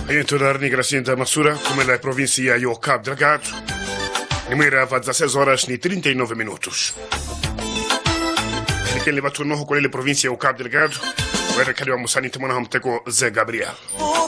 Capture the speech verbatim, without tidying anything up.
Dentro da Arnigracinha da Massura, como ela é província e o Cabo Delgado, número vai dezesseis horas e trinta e nove minutos. Quem leva turno com ele província e o Cabo Delgado, vai requerer almoçar em Timona Hamteco Zé Gabriel.